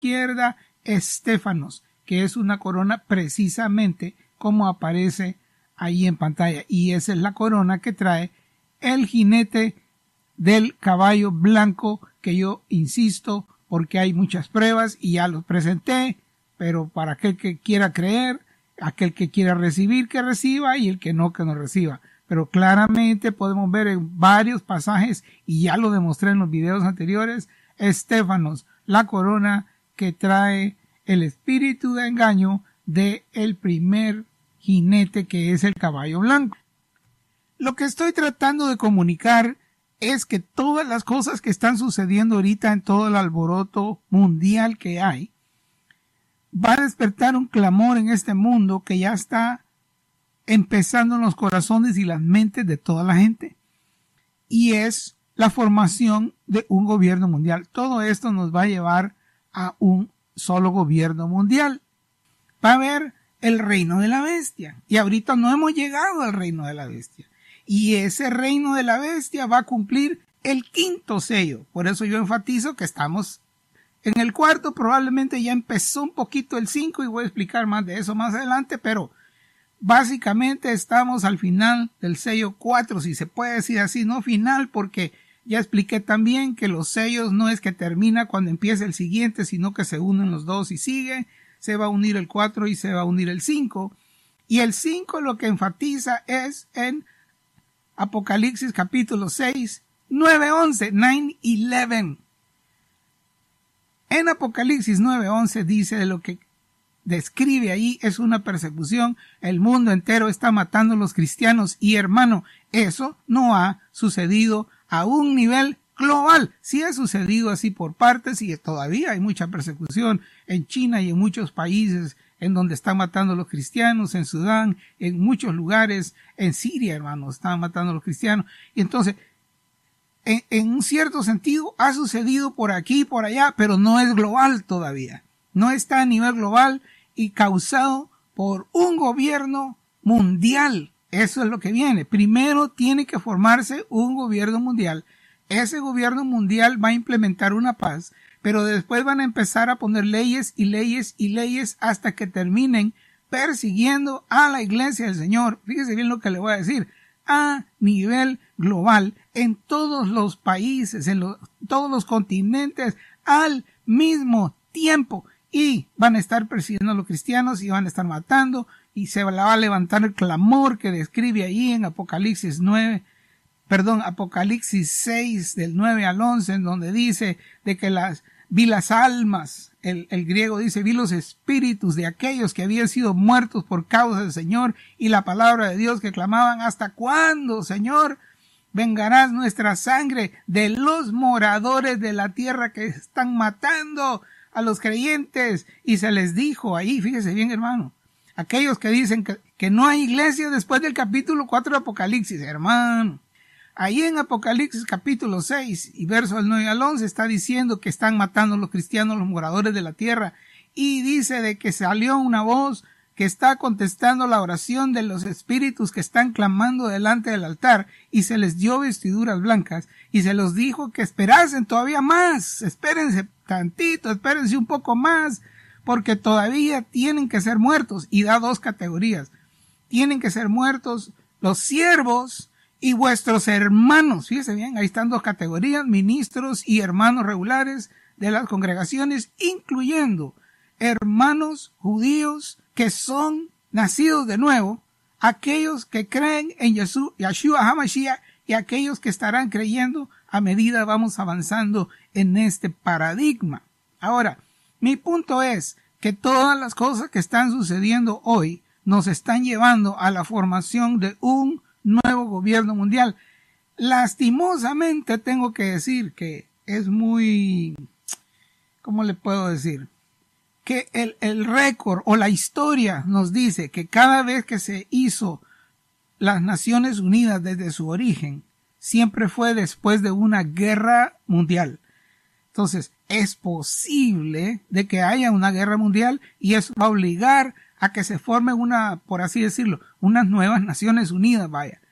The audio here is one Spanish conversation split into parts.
izquierda, Estéfanos, que es una corona precisamente como aparece ahí en pantalla. Y esa es la corona que trae el jinete del caballo blanco, que yo insisto, porque hay muchas pruebas y ya los presenté, pero para aquel que quiera creer, aquel que quiera recibir, que reciba, y el que no reciba. Pero claramente podemos ver en varios pasajes, y ya lo demostré en los videos anteriores, Estéfanos, la corona que trae el espíritu de engaño de el primer jinete, que es el caballo blanco. Lo que estoy tratando de comunicar es que todas las cosas que están sucediendo ahorita en todo el alboroto mundial que hay, va a despertar un clamor en este mundo que ya está empezando en los corazones y las mentes de toda la gente, y es la formación de un gobierno mundial. Todo esto nos va a llevar a un solo gobierno mundial. Va a haber el reino de la bestia, y ahorita no hemos llegado al reino de la bestia, y ese reino de la bestia va a cumplir el 5º sello. Por eso yo enfatizo que estamos en el 4º, probablemente ya empezó un poquito el 5 y voy a explicar más de eso más adelante, pero básicamente estamos al final del sello 4, si se puede decir así, no final, porque ya expliqué también que los sellos no es que termina cuando empieza el siguiente, sino que se unen los dos y sigue, se va a unir el 4 y se va a unir el 5, y el 5 lo que enfatiza es en Apocalipsis capítulo 6, 9-11, 9-11. En Apocalipsis 9:11 dice de lo que describe ahí es una persecución. El mundo entero está matando a los cristianos y, hermano, eso no ha sucedido a un nivel global. Sí ha sucedido así por partes y todavía hay mucha persecución en China y en muchos países en donde están matando a los cristianos, en Sudán, en muchos lugares, en Siria, hermano, están matando a los cristianos. Y entonces, en un cierto sentido ha sucedido por aquí y por allá, pero no es global todavía. No está a nivel global y causado por un gobierno mundial. Eso es lo que viene. Primero tiene que formarse un gobierno mundial. Ese gobierno mundial va a implementar una paz, pero después van a empezar a poner leyes y leyes y leyes hasta que terminen persiguiendo a la iglesia del Señor. Fíjese bien lo que le voy a decir. A nivel global, en todos los países, todos los continentes, al mismo tiempo, y van a estar persiguiendo a los cristianos y van a estar matando, y se va a levantar el clamor que describe ahí en Apocalipsis 6 del 9 al 11, en donde dice de que vi las almas, el griego dice, vi los espíritus de aquellos que habían sido muertos por causa del Señor y la palabra de Dios, que clamaban: ¿hasta cuándo, Señor, vengarás nuestra sangre de los moradores de la tierra que están matando a los creyentes? Y se les dijo ahí, fíjese bien, hermano, aquellos que dicen que no hay iglesia después del capítulo 4 de Apocalipsis, hermano. Ahí en Apocalipsis capítulo 6 y versos del 9 al 11 está diciendo que están matando a los cristianos, los moradores de la tierra, y dice de que salió una voz que está contestando la oración de los espíritus que están clamando delante del altar, y se les dio vestiduras blancas y se los dijo que esperasen todavía más, espérense tantito, espérense un poco más, porque todavía tienen que ser muertos, y da 2 categorías. Tienen que ser muertos los siervos y vuestros hermanos. Fíjese bien, ahí están 2 categorías: ministros y hermanos regulares de las congregaciones, incluyendo hermanos judíos que son nacidos de nuevo, aquellos que creen en Yeshua HaMashiach, y aquellos que estarán creyendo a medida vamos avanzando en este paradigma. Ahora, mi punto es que todas las cosas que están sucediendo hoy nos están llevando a la formación de un nuevo gobierno mundial. Lastimosamente tengo que decir que es muy, ¿cómo le puedo decir? Que el récord o la historia nos dice que cada vez que se hizo las Naciones Unidas desde su origen, siempre fue después de una guerra mundial. Entonces, es posible de que haya una guerra mundial, y eso va a obligar a que se forme por así decirlo, unas nuevas Naciones Unidas, vaya.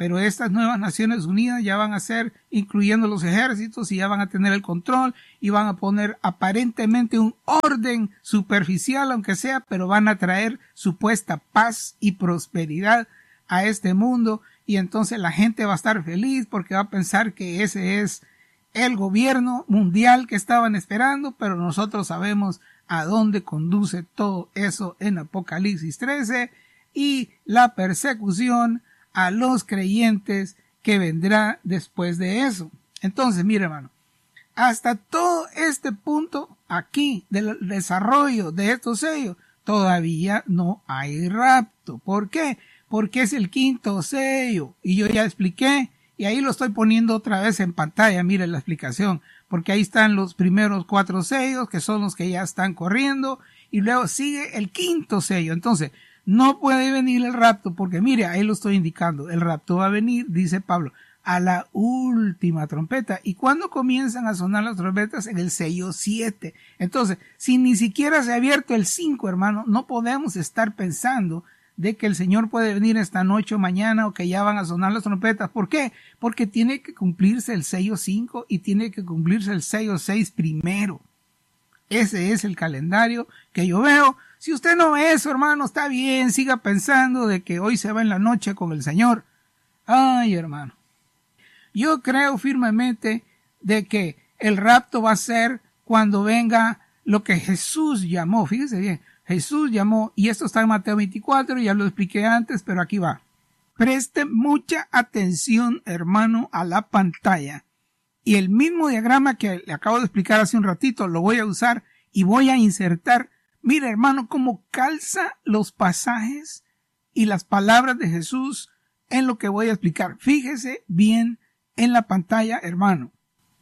pero estas nuevas Naciones Unidas ya van a ser, incluyendo los ejércitos, y ya van a tener el control y van a poner aparentemente un orden superficial, aunque sea, pero van a traer supuesta paz y prosperidad a este mundo, y entonces la gente va a estar feliz porque va a pensar que ese es el gobierno mundial que estaban esperando, pero nosotros sabemos a dónde conduce todo eso en Apocalipsis 13 y la persecución a los creyentes que vendrá después de eso. Entonces, mire, hermano, hasta todo este punto aquí del desarrollo de estos sellos, todavía no hay rapto. ¿Por qué? Porque es el quinto sello, y yo ya expliqué, y ahí lo estoy poniendo otra vez en pantalla, mire la explicación, porque ahí están los primeros 4 sellos, que son los que ya están corriendo, y luego sigue el quinto sello. Entonces, no puede venir el rapto, porque mire, ahí lo estoy indicando, el rapto va a venir, dice Pablo, a la última trompeta. ¿Y cuándo comienzan a sonar las trompetas? En el sello 7. Entonces, si ni siquiera se ha abierto el 5, hermano, no podemos estar pensando de que el Señor puede venir esta noche o mañana, o que ya van a sonar las trompetas. ¿Por qué? Porque tiene que cumplirse el sello 5 y tiene que cumplirse el sello 6 primero. Ese es el calendario que yo veo. Si usted no ve eso, hermano, está bien, siga pensando de que hoy se va en la noche con el Señor. Ay, hermano, yo creo firmemente de que el rapto va a ser cuando venga lo que Jesús llamó. Fíjese bien, Jesús llamó, y esto está en Mateo 24, ya lo expliqué antes, pero aquí va. Preste mucha atención, hermano, a la pantalla. Y el mismo diagrama que le acabo de explicar hace un ratito, lo voy a usar y voy a insertar. Mira, hermano, cómo calza los pasajes y las palabras de Jesús en lo que voy a explicar. Fíjese bien en la pantalla, hermano.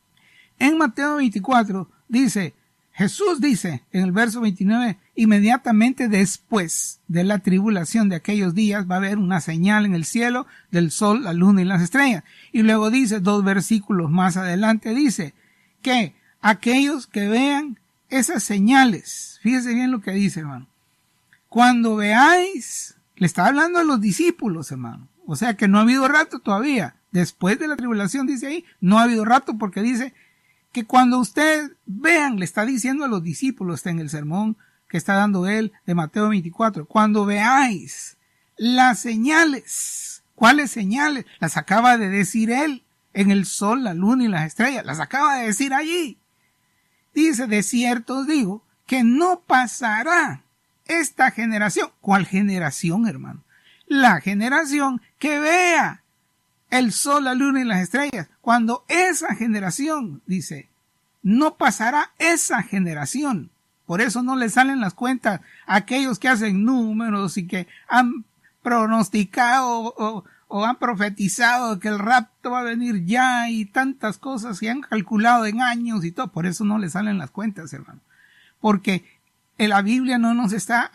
En Mateo 24 dice, Jesús dice en el verso 29, inmediatamente después de la tribulación de aquellos días va a haber una señal en el cielo del sol, la luna y las estrellas. Y luego dice, 2 versículos más adelante, dice que aquellos que vean esas señales, fíjese bien lo que dice, hermano, cuando veáis, le está hablando a los discípulos, hermano, o sea que no ha habido rapto todavía, después de la tribulación dice ahí, no ha habido rapto, porque dice que cuando ustedes vean, le está diciendo a los discípulos, está en el sermón que está dando él de Mateo 24, cuando veáis las señales. ¿Cuáles señales? Las acaba de decir él, en el sol, la luna y las estrellas, las acaba de decir allí. Dice, de cierto os digo, que no pasará esta generación. ¿Cuál generación, hermano? La generación que vea el sol, la luna y las estrellas. Cuando esa generación, dice, no pasará esa generación. Por eso no le salen las cuentas a aquellos que hacen números y que han pronosticado o han profetizado que el rapto va a venir ya y tantas cosas que han calculado en años y todo. Por eso no le salen las cuentas, hermano. Porque la Biblia no nos está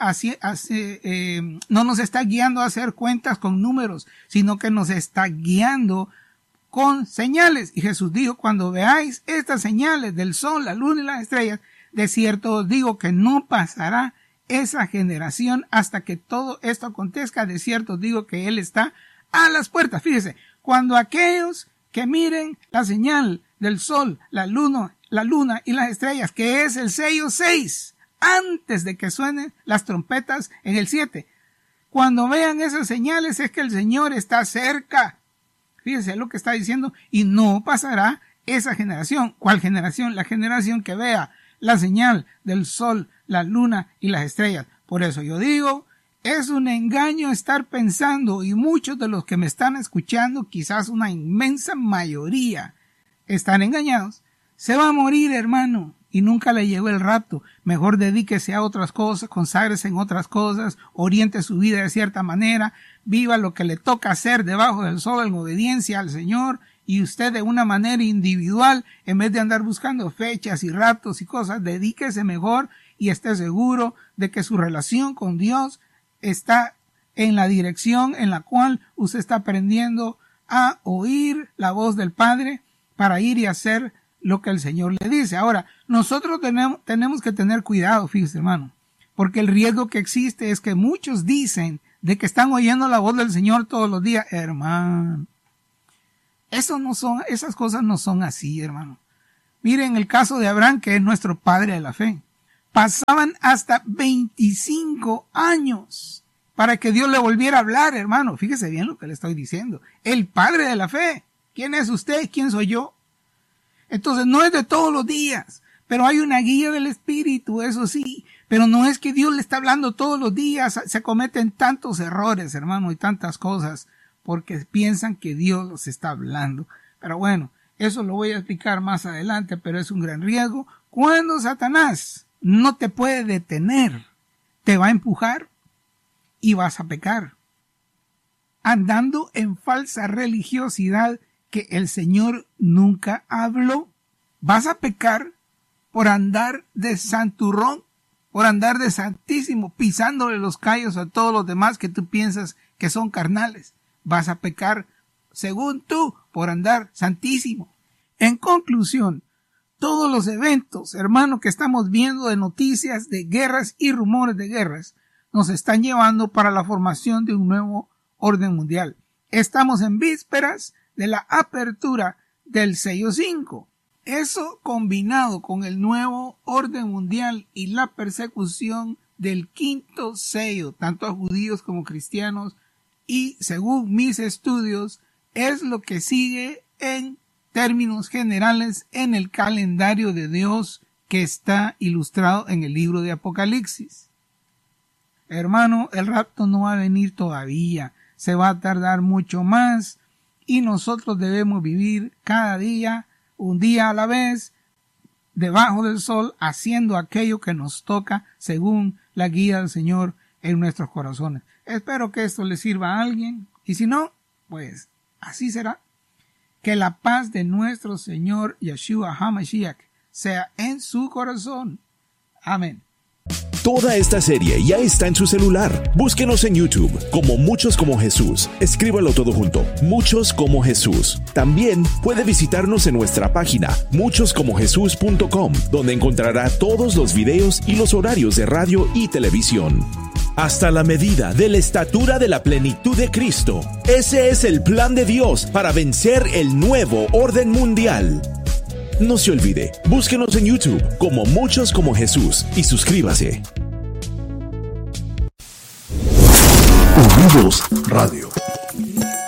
no nos está guiando a hacer cuentas con números, sino que nos está guiando con señales. Y Jesús dijo, cuando veáis estas señales del sol, la luna y las estrellas, de cierto os digo que no pasará esa generación hasta que todo esto acontezca. De cierto os digo que Él está a las puertas. Fíjese, cuando aquellos que miren la señal del sol, la luna y las estrellas, que es el sello 6, antes de que suenen las trompetas en el 7, cuando vean esas señales es que el Señor está cerca. Fíjese lo que está diciendo, y no pasará esa generación. ¿Cuál generación? La generación que vea la señal del sol, la luna y las estrellas. Por eso yo digo, es un engaño estar pensando, y muchos de los que me están escuchando, quizás una inmensa mayoría, están engañados. Se va a morir, hermano, y nunca le llegó el rapto. Mejor dedíquese a otras cosas, conságrese en otras cosas, oriente su vida de cierta manera, viva lo que le toca hacer debajo del sol en obediencia al Señor, y usted de una manera individual, en vez de andar buscando fechas y raptos y cosas, dedíquese mejor y esté seguro de que su relación con Dios está en la dirección en la cual usted está aprendiendo a oír la voz del Padre para ir y hacer lo que el Señor le dice. Ahora, nosotros tenemos que tener cuidado, fíjese, hermano, porque el riesgo que existe es que muchos dicen de que están oyendo la voz del Señor todos los días. Hermano, Esas cosas no son así, hermano. Miren el caso de Abraham, que es nuestro padre de la fe. Pasaban hasta 25 años para que Dios le volviera a hablar, hermano. Fíjese bien lo que le estoy diciendo. El padre de la fe. ¿Quién es usted? ¿Quién soy yo? Entonces no es de todos los días, pero hay una guía del Espíritu, eso sí. Pero no es que Dios le está hablando todos los días. Se cometen tantos errores, hermano, y tantas cosas, porque piensan que Dios los está hablando. Pero bueno, eso lo voy a explicar más adelante, pero es un gran riesgo. Cuando Satanás no te puede detener, te va a empujar y vas a pecar, andando en falsa religiosidad que el Señor nunca habló. Vas a pecar por andar de santurrón, por andar de santísimo, pisándole los callos a todos los demás que tú piensas que son carnales. Vas a pecar, según tú, por andar santísimo. En conclusión, todos los eventos, hermano, que estamos viendo de noticias de guerras y rumores de guerras, nos están llevando para la formación de un nuevo orden mundial. Estamos en vísperas de la apertura del sello 5. Eso combinado con el nuevo orden mundial y la persecución del quinto sello, tanto a judíos como cristianos, y según mis estudios, es lo que sigue en términos generales en el calendario de Dios que está ilustrado en el libro de Apocalipsis. Hermano, el rapto no va a venir todavía, se va a tardar mucho más y nosotros debemos vivir cada día, un día a la vez, debajo del sol, haciendo aquello que nos toca según la guía del Señor en nuestros corazones. Espero que esto le sirva a alguien y si no, pues así será. Que la paz de nuestro Señor Yeshua HaMashiach sea en su corazón. Amén. Toda esta serie ya está en su celular. Búsquenos en YouTube como Muchos como Jesús. Escríbalo todo junto, Muchos como Jesús. También puede visitarnos en nuestra página muchoscomojesús.com, donde encontrará todos los videos y los horarios de radio y televisión. Hasta la medida de la estatura de la plenitud de Cristo. Ese es el plan de Dios para vencer el nuevo orden mundial. No se olvide, búsquenos en YouTube como Muchos como Jesús y suscríbase. Unidos Radio.